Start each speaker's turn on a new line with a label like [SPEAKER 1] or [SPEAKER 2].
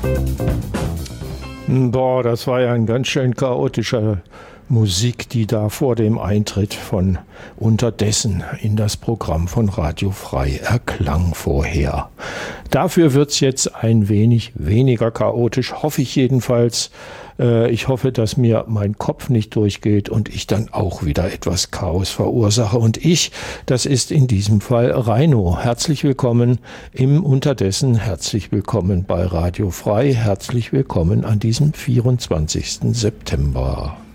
[SPEAKER 1] Boah, das war ja ein ganz schön chaotischer Musik, die da vor dem Eintritt von Unterdessen in das Programm von Radio Frei erklang vorher. Dafür wird's jetzt ein wenig weniger chaotisch, hoffe ich jedenfalls. Ich hoffe, dass mir mein Kopf nicht durchgeht und ich dann auch wieder etwas Chaos verursache. Und ich, das ist in diesem Fall Reino. Herzlich willkommen im Unterdessen, herzlich willkommen bei Radio Frei, herzlich willkommen an diesem 24. September.